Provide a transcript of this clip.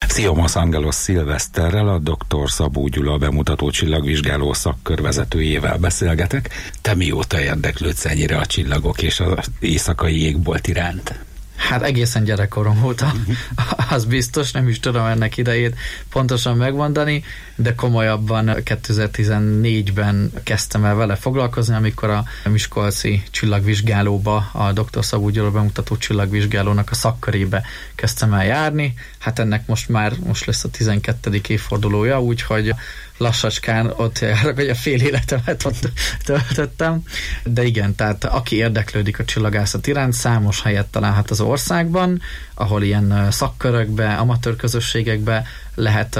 Szia, Los Angeles Szilveszterrel, a dr. Szabó Gyula bemutató csillagvizsgáló szakkör vezetőjével beszélgetek. Te mióta érdeklődsz ennyire a csillagok és az éjszakai égbolt iránt? Hát egészen gyerekkorom óta, az biztos, nem is tudom ennek idejét pontosan megmondani, de komolyabban 2014-ben kezdtem el vele foglalkozni, amikor a miskolci csillagvizsgálóba, a dr. Szabó Gyula bemutató csillagvizsgálónak a szakkörébe kezdtem el járni. Hát ennek most lesz a 12. évfordulója, úgyhogy lassacskán ott járok, hogy a fél életemet ott töltöttem. De igen, tehát aki érdeklődik a csillagászat iránt, számos helyet találhat az országban, ahol ilyen szakkörökbe, amatőr közösségekbe lehet